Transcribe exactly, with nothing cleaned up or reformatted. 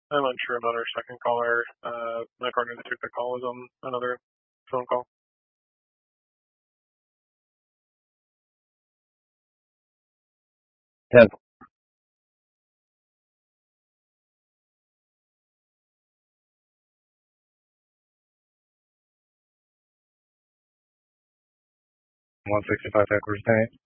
I'm unsure about our second caller. Uh, my partner that took the call was on another phone call. ten. one sixty-five Edwards Day.